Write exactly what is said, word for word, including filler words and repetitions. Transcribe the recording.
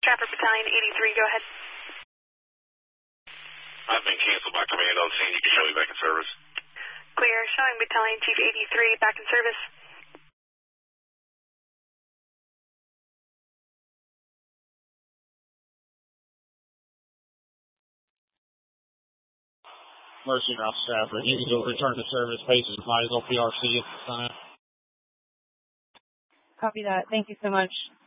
Trapper Battalion eighty-three, go ahead. I've been canceled by command on scene. You can show me back in service. Clear. Showing Battalion Chief eighty-three back in service. Mercy Route Stafford. You can go return to service. Bases applies L P R C at this time. Copy that. Thank you so much.